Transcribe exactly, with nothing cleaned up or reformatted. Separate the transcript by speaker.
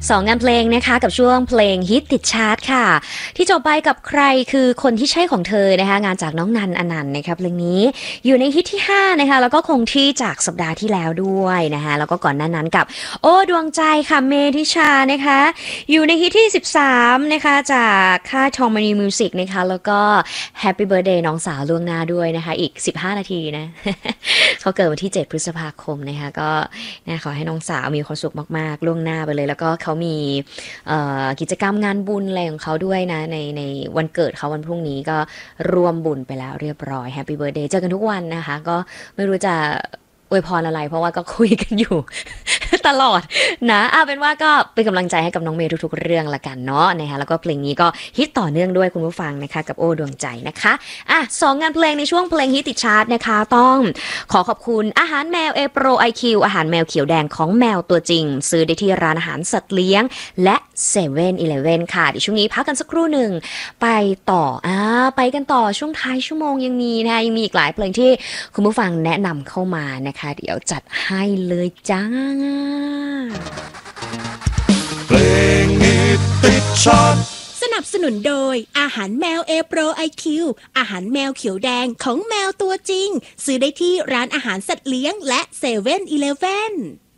Speaker 1: สองงานเพลงนะคะกับช่วงเพลงฮิตติดชาร์ตค่ะที่จบไปกับใครคือคนที่ใช่ของเธอนะคะงานจากน้องนันอนันต์นะคะเพลงนี้อยู่ในฮิตที่ห้านะคะแล้วก็คงที่จากสัปดาห์ที่แล้วด้วยนะคะแล้วก็ก่อนหน้านั้นกับโอ้ดวงใจค่ะเมธิชานะคะอยู่ในฮิตที่สิบสามนะคะจากค่ายทอมมานีมิวสิกนะคะแล้วก็แฮปปี้เบิร์ a เดย์น้องสาวล่วงหน้าด้วยนะคะอีกสิบห้านาทีนะ เขาเกิดวันที่เจ็ดพฤษภาคมนะคะก็นะขอให้น้องสาวมีความสุขมากๆล่วงหน้าไปเลยแล้วก็เขามีเอ่อกิจกรรมงานบุญอะไรของเขาด้วยนะในในวันเกิดเขาวันพรุ่งนี้ก็ร่วมบุญไปแล้วเรียบร้อยแฮปปี้เบิร์ a เดย์เจอกันทุกวันนะคะก็ไม่รู้จะอวยพรอะไรเพราะว่าก็คุยกันอยู่ ตลอดนะเอาเป็นว่าก็เป็นกำลังใจให้กับน้องเมย์ทุกๆเรื่องละกันเนาะนะคะแล้วก็เพลงนี้ก็ฮิตต่อเนื่องด้วยคุณผู้ฟังนะคะกับโอ้ดวงใจนะคะอ่ะสองงานเพลงในช่วงเพลงฮิตติดชาร์ตนะคะต้องขอขอบคุณอาหารแมวเอโปรไอคิวอาหารแมวเขียวแดงของแมวตัวจริงซื้อได้ที่ร้านอาหารสัตว์เลี้ยงและเซเว่นอีเลฟเว่นค่ะเดี๋ยวช่วงนี้พักกันสักครู่หนึ่งไปต่ออ่าไปกันต่อช่วงท้ายชั่วโมงยังมีนะคะยังมีอีกหลายเพลงที่คุณผู้ฟังแนะนำเข้ามานะคะเดี๋ยวจัดให้เลยจ้า
Speaker 2: เพลงฮิตติดชาร์ต
Speaker 3: สนับสนุนโดยอาหารแมวเอโปรไอคิวอาหารแมวเขียวแดงของแมวตัวจริงซื้อได้ที่ร้านอาหารสัตว์เลี้ยงและเซเว่นอีเลฟเว่น